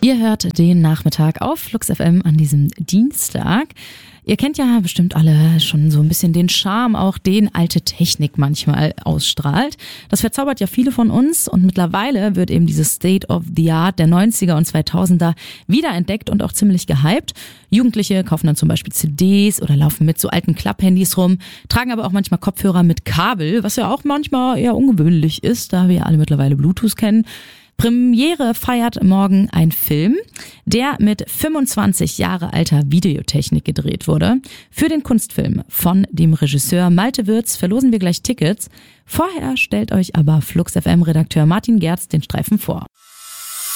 Ihr hört den Nachmittag auf Flux FM an diesem Dienstag. Ihr kennt ja bestimmt alle schon so ein bisschen den Charme, auch den alte Technik manchmal ausstrahlt. Das verzaubert ja viele von uns und mittlerweile wird eben dieses State of the Art der 90er und 2000er wiederentdeckt und auch ziemlich gehypt. Jugendliche kaufen dann zum Beispiel CDs oder laufen mit so alten Klapphandys rum, tragen aber auch manchmal Kopfhörer mit Kabel, was ja auch manchmal eher ungewöhnlich ist, da wir ja alle mittlerweile Bluetooth kennen. Premiere feiert morgen ein Film, der mit 25 Jahre alter Videotechnik gedreht wurde. Für den Kunstfilm von dem Regisseur Malte Würz verlosen wir gleich Tickets. Vorher stellt euch aber Flux FM-Redakteur Martin Gerz den Streifen vor.